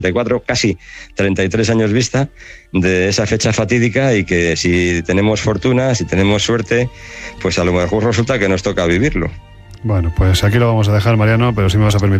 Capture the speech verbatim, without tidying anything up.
y cuatro, casi treinta y tres años vista de esa fecha fatídica, y que si tenemos fortuna, si tenemos suerte, pues a lo mejor resulta que nos toca vivirlo. Bueno, pues aquí lo vamos a dejar, Mariano, pero si me vas a permitir